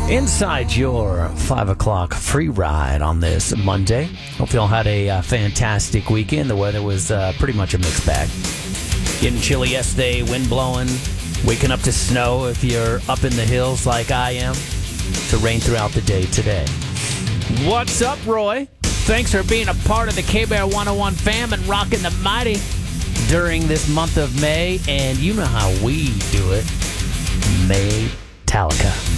Inside your 5 o'clock free ride on this Monday. Hope you all had a fantastic weekend. The weather was pretty much a mixed bag. Getting chilly yesterday, wind blowing, waking up to snow if you're up in the hills like I am, to rain throughout the day today. What's up, Roy? Thanks for being a part of the K-Bear 101 fam and rocking the mighty During this month of May, and you know how we do it, May Metallica.